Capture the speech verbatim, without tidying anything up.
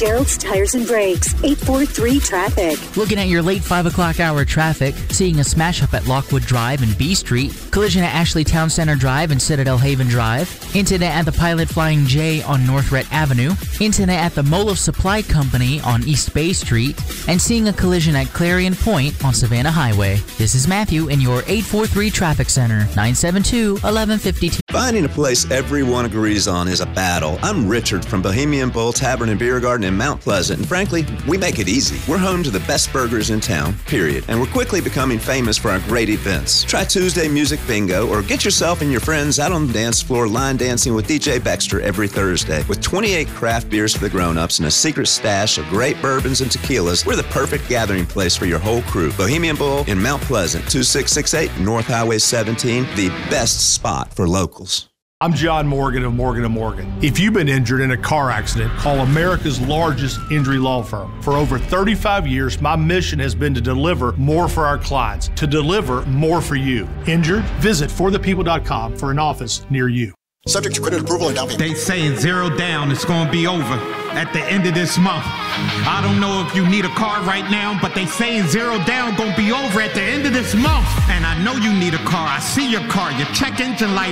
Gerald's Tires and Brakes, eight four three traffic. Looking at your late five o'clock hour traffic, seeing a smash up at Lockwood Drive and B Street, collision at Ashley Town Center Drive and Citadel Haven Drive, incident at the Pilot Flying J on North Rhett Avenue, incident at the Molof Supply Company on East Bay Street, and seeing a collision at Clarion Point on Savannah Highway. This is Matthew in your eight four three Traffic Center, nine seven two, one one five two. Finding a place everyone agrees on is a battle. I'm Richard from Bohemian Bull Tavern and Beer Garden in Mount Pleasant, and frankly, we make it easy. We're home to the best burgers in town, period, and we're quickly becoming famous for our great events. Try Tuesday Music Bingo, or get yourself and your friends out on the dance floor line dancing with D J Baxter every Thursday. With twenty-eight craft beers for the grown-ups and a secret stash of great bourbons and tequilas, we're the perfect gathering place for your whole crew. Bohemian Bull in Mount Pleasant, two six six eight North Highway seventeen, the best spot for locals. I'm John Morgan of Morgan and Morgan. If you've been injured in a car accident, call America's largest injury law firm. For over thirty-five years, my mission has been to deliver more for our clients, to deliver more for you. Injured? Visit for the people dot com for an office near you. Subject to credit approval and down payment. They saying zero down, it's gonna be over at the end of this month. I don't know if you need a car right now, but they saying zero down gonna be over at the end of this month. And I know you need a car. I see your car. Your check engine light